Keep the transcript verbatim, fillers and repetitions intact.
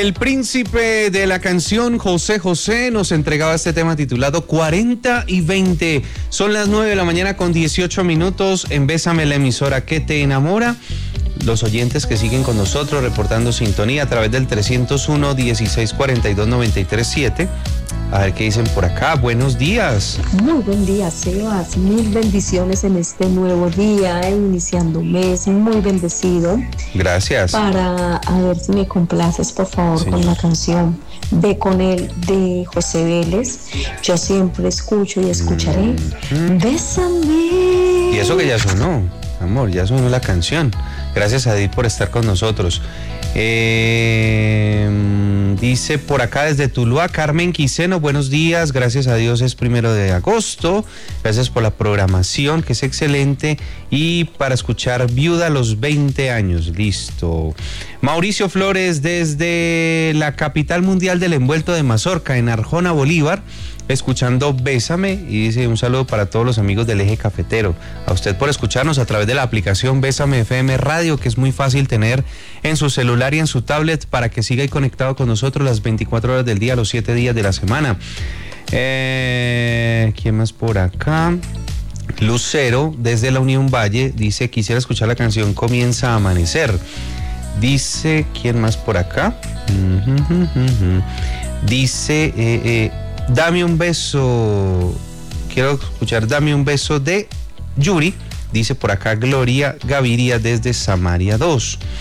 El príncipe de la canción, José José, nos entregaba este tema titulado cuarenta y veinte. Son las nueve de la mañana con dieciocho minutos en Bésame, la emisora que te enamora. Los oyentes que siguen con nosotros reportando sintonía a través del trescientos uno, dieciséis cuarenta y dos, noventa y tres siete. A ver qué dicen por acá. Buenos días. Muy buen día, Sebas. Mil bendiciones en este nuevo día, iniciando un mes muy bendecido. Gracias. Para a ver si me complaces, por favor, sí, con la canción Ve con él de José Vélez. Yo siempre escucho y escucharé. Mm-hmm. Bésame. Y eso que ya sonó, amor, ya sonó la canción. Gracias a Edith por estar con nosotros. Eh, dice por acá desde Tuluá, Carmen Quiseno, buenos días, gracias a Dios es primero de agosto, gracias por la programación que es excelente y para escuchar Viuda a los veinte años, listo. Mauricio Flores desde la capital mundial del envuelto de Mazorca en Arjona, Bolívar, escuchando Bésame, y dice un saludo para todos los amigos del Eje Cafetero, a usted por escucharnos a través de la aplicación Bésame F M Radio, que es muy fácil tener en su celular y en su tablet para que siga ahí conectado con nosotros las veinticuatro horas del día, los siete días de la semana. Eh, ¿quién más por acá? Lucero desde la Unión Valle dice, quisiera escuchar la canción Comienza a Amanecer. Dice, ¿quién más por acá? Uh-huh, uh-huh, uh-huh. Dice, eh, eh, dame un beso, quiero escuchar Dame un beso de Yuri, dice por acá Gloria Gaviria desde Samaria dos.